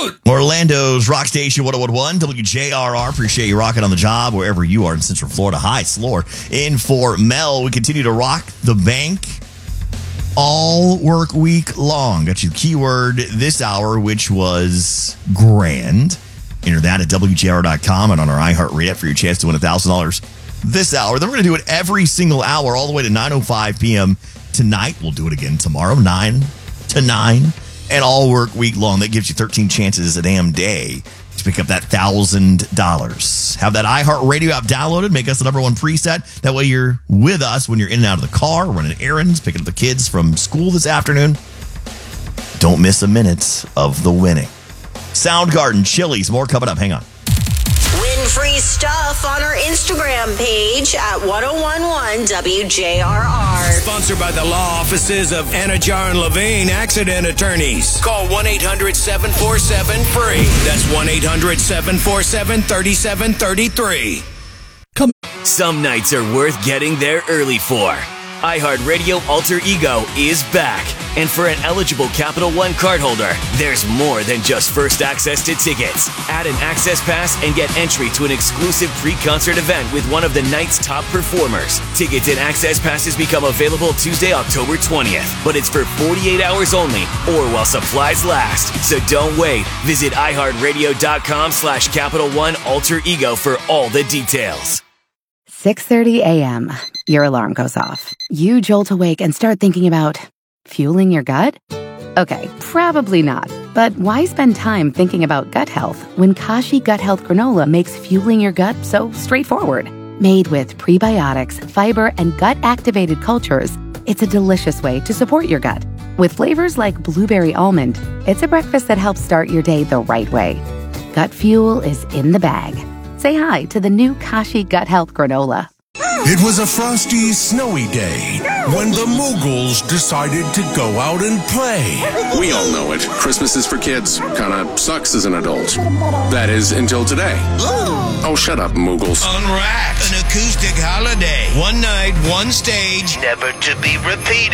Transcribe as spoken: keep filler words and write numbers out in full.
Orlando's Rock Station one oh one one, W J R R. Appreciate you rocking on the job wherever you are in Central Florida. Hi, Slore. In for Mel. We continue to rock the bank all work week long. Got you the keyword this hour, which was grand. Enter that at W J R R dot com and on our iHeartRadio app for your chance to win one thousand dollars this hour. Then we're going to do it every single hour all the way to nine oh five p.m. tonight. We'll do it again tomorrow, nine to nine. And all work week long. That gives you thirteen chances a damn day to pick up that one thousand dollars. Have that iHeartRadio app downloaded. Make us the number one preset. That way you're with us when you're in and out of the car, running errands, picking up the kids from school this afternoon. Don't miss a minute of the winning. Soundgarden, Chili's, more coming up. Hang on. Win free stuff on our Instagram page at ten eleven W J R R. Sponsored by the law offices of Anajar and Levine Accident Attorneys. Call one eight hundred seven four seven free. That's one eight hundred seven four seven three seven three three. Come. Some nights are worth getting there early for. iHeartRadio Alter Ego is back. And for an eligible Capital One cardholder, there's more than just first access to tickets. Add an access pass and get entry to an exclusive pre-concert event with one of the night's top performers. Tickets and access passes become available Tuesday, October twentieth. But it's for forty-eight hours only or while supplies last. So don't wait. Visit iHeartRadio.com slash Capital One Alter Ego for all the details. six thirty a.m. Your alarm goes off. You jolt awake and start thinking about fueling your gut? Okay, probably not. But why spend time thinking about gut health when Kashi Gut Health Granola makes fueling your gut so straightforward? Made with prebiotics, fiber, and gut-activated cultures, it's a delicious way to support your gut. With flavors like blueberry almond, it's a breakfast that helps start your day the right way. Gut fuel is in the bag. Say hi to the new Kashi Gut Health Granola. It was a frosty, snowy day when the Moogles decided to go out and play. We all know it. Christmas is for kids. Kinda sucks as an adult. That is, until today. Oh, shut up, Moogles. Unwrapped. An acoustic holiday. One night, one stage. Never to be repeated.